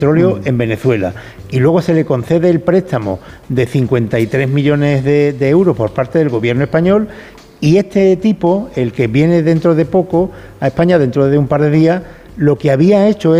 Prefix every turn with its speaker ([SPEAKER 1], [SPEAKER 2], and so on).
[SPEAKER 1] petróleo en Venezuela, y luego se le concede el préstamo de 53 millones de euros por parte del gobierno español, y este tipo, el que viene dentro de poco a España, dentro de un par de días, lo que había hecho es